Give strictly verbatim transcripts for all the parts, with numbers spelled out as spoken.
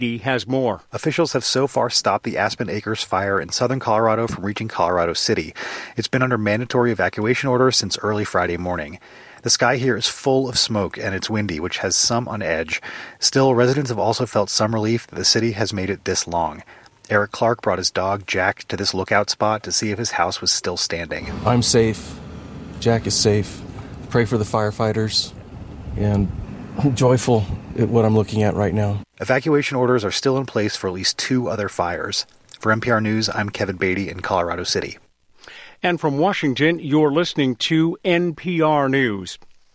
He has more. Officials have so far stopped the Aspen Acres fire in southern Colorado from reaching Colorado City. It's been under mandatory evacuation orders since early Friday morning. The sky here is full of smoke and it's windy, which has some on edge. Still, residents have also felt some relief that the city has made it this long. Eric Clark brought his dog, Jack, to this lookout spot to see if his house was still standing. I'm safe. Jack is safe. Pray for the firefighters. And I'm joyful at what I'm looking at right now. Evacuation orders are still in place for at least two other fires. For N P R News, I'm Kevin Beatty in Colorado City. And from Washington, you're listening to N P R News.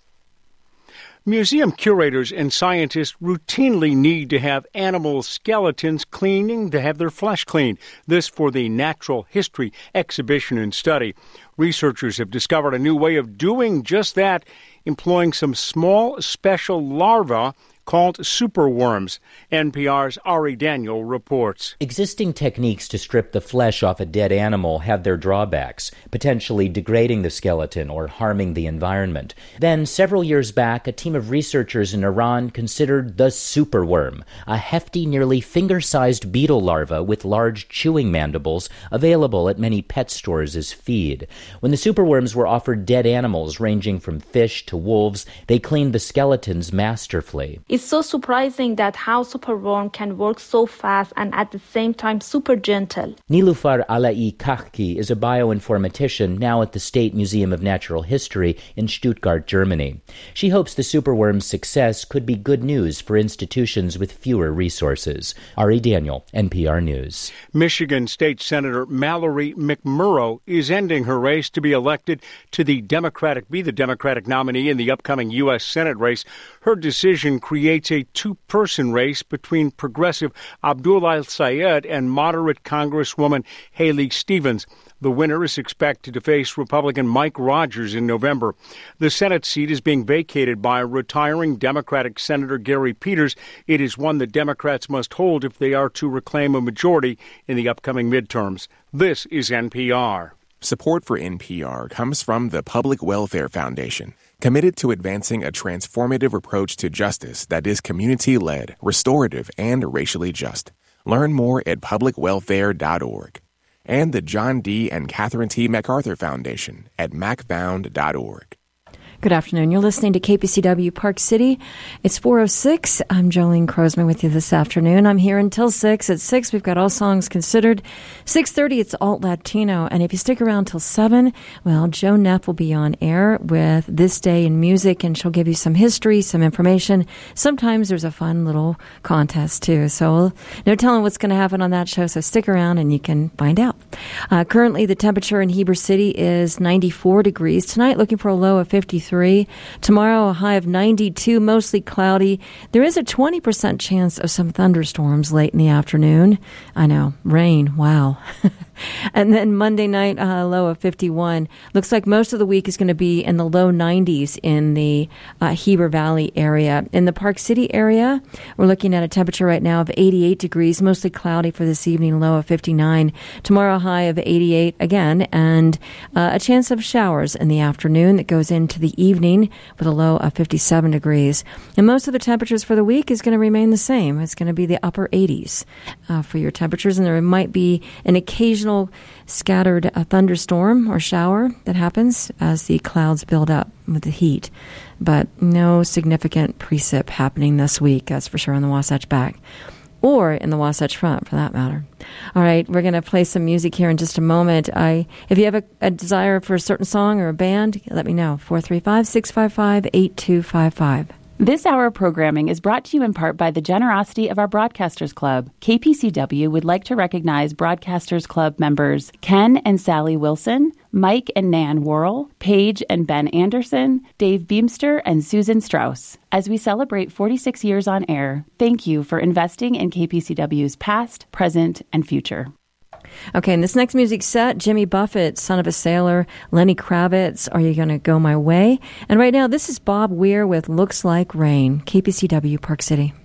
Museum curators and scientists routinely need to have animal skeletons cleaning to have their flesh cleaned. This for the Natural History Exhibition and Study. Researchers have discovered a new way of doing just that, employing some small special larvae called superworms. N P R's Ari Daniel reports. Existing techniques to strip the flesh off a dead animal have their drawbacks, potentially degrading the skeleton or harming the environment. Then, several years back, a team of researchers in Iran considered the superworm, a hefty, nearly finger-sized beetle larva with large chewing mandibles available at many pet stores as feed. When the superworms were offered dead animals ranging from fish to wolves, they cleaned the skeletons masterfully. It's so surprising that how superworm can work so fast and at the same time super gentle. Nilufar Alai Kahki is a bioinformatician now at the State Museum of Natural History in Stuttgart, Germany. She hopes the superworm's success could be good news for institutions with fewer resources. Ari Daniel, N P R News. Michigan State Senator Mallory McMurrow is ending her race to be elected to the Democratic, be the Democratic nominee in the upcoming U S Senate race. Her decision creates a two-person race between progressive Abdul al-Sayed and moderate Congresswoman Haley Stevens. The winner is expected to face Republican Mike Rogers in November. The Senate seat is being vacated by retiring Democratic Senator Gary Peters. It is one that Democrats must hold if they are to reclaim a majority in the upcoming midterms. This is N P R. Support for N P R comes from the Public Welfare Foundation, committed to advancing a transformative approach to justice that is community-led, restorative, and racially just. Learn more at public welfare dot org. And the John D. and Catherine T. MacArthur Foundation at mac found dot org. Good afternoon. You're listening to K P C W Park City. It's four oh six. I'm Jolene Crosman with you this afternoon. I'm here until six. At six, we've got All Songs Considered. six thirty, it's Alt Latino. And if you stick around till seven, well, Joan Neff will be on air with This Day in Music, and she'll give you some history, some information. Sometimes there's a fun little contest, too. So no telling what's going to happen on that show, so stick around and you can find out. Uh, currently, the temperature in Heber City is ninety-four degrees. Tonight, looking for a low of fifty-three. Tomorrow, a high of ninety-two, mostly cloudy. There is a twenty percent chance of some thunderstorms late in the afternoon. I know, rain, wow. And then Monday night, a uh, low of fifty-one. Looks like most of the week is going to be in the low nineties in the uh, Heber Valley area. In the Park City area, we're looking at a temperature right now of eighty-eight degrees, mostly cloudy for this evening, low of fifty-nine. Tomorrow, high of eighty-eight again, and uh, a chance of showers in the afternoon that goes into the evening with a low of fifty-seven degrees. And most of the temperatures for the week is going to remain the same. It's going to be the upper eighties uh, for your temperatures, and there might be an occasional scattered uh, thunderstorm or shower that happens as the clouds build up with the heat. But no significant precip happening this week, that's for sure, on the Wasatch Back. Or in the Wasatch Front, for that matter. All right, we're going to play some music here in just a moment. I, if you have a, a desire for a certain song or a band, let me know. four three five, six five five, eight two five five. This hour of programming is brought to you in part by the generosity of our Broadcasters Club. K P C W would like to recognize Broadcasters Club members Ken and Sally Wilson, Mike and Nan Worrell, Paige and Ben Anderson, Dave Beamster, and Susan Strauss. As we celebrate forty-six years on air, thank you for investing in K P C W's past, present, and future. Okay, in this next music set, Jimmy Buffett, Son of a Sailor, Lenny Kravitz, Are You Gonna Go My Way? And right now, this is Bob Weir with Looks Like Rain, K P C W Park City.